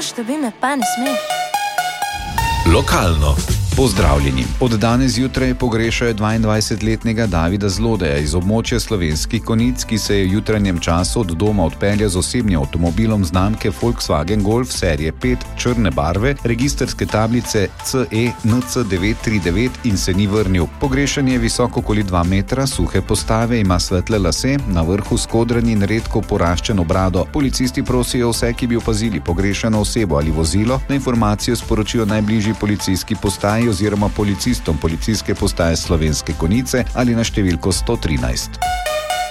Mož, da bi me pa ne smeš. Lokalno. Pozdravljeni. Od danes zjutraj pogrešajo 22-letnega Davida Zlodeja iz območja Slovenskih Konjic, ki se je v jutranjem času od doma odpeljal z osebnim avtomobilom znamke Volkswagen Golf serije 5 črne barve, registrske tablice CE NC939 in se ni vrnil. Pogrešan je visok okoli 2 metra, suhe postave, ima svetle lase, na vrhu skodran in redko poraščeno brado. Policisti prosijo vse, ki bi opazili pogrešano osebo ali vozilo, na informacijo sporočijo najbližji policijski postaji oziroma policistom policijske postaje Slovenske Konjice ali na številko 113.